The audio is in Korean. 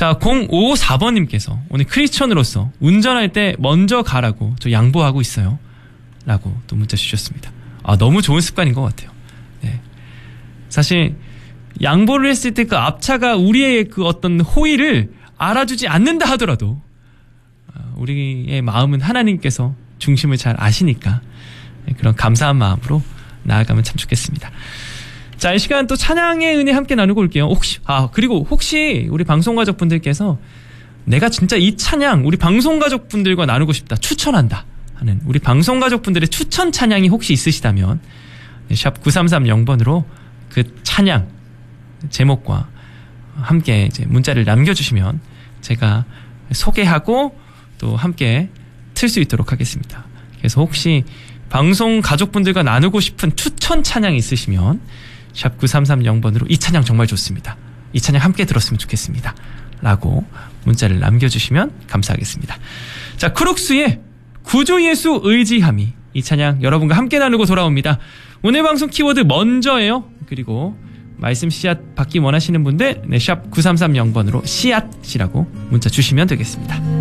자, 0554번님께서 오늘 크리스천으로서 운전할 때 먼저 가라고 저 양보하고 있어요. 라고 또 문자 주셨습니다. 아, 너무 좋은 습관인 것 같아요. 네. 사실 양보를 했을 때 그 앞차가 우리의 그 어떤 호의를 알아주지 않는다 하더라도 우리의 마음은 하나님께서 중심을 잘 아시니까 그런 감사한 마음으로 나아가면 참 좋겠습니다. 자, 이 시간 또 찬양의 은혜 함께 나누고 올게요. 그리고 혹시 우리 방송가족분들께서 내가 진짜 이 찬양 우리 방송가족분들과 나누고 싶다, 추천한다 하는 우리 방송가족분들의 추천 찬양이 혹시 있으시다면 샵 9330번으로 그 찬양 제목과 함께 이제 문자를 남겨주시면 제가 소개하고 또 함께 틀 수 있도록 하겠습니다. 그래서 혹시 방송 가족분들과 나누고 싶은 추천 찬양 있으시면 샵 9330번으로 이 찬양 정말 좋습니다, 이 찬양 함께 들었으면 좋겠습니다 라고 문자를 남겨주시면 감사하겠습니다. 자, 크록스의 구주 예수 의지함이, 이 찬양 여러분과 함께 나누고 돌아옵니다. 오늘 방송 키워드 먼저예요. 그리고 말씀 씨앗 받기 원하시는 분들 샵 9330번으로 씨앗이라고 문자 주시면 되겠습니다.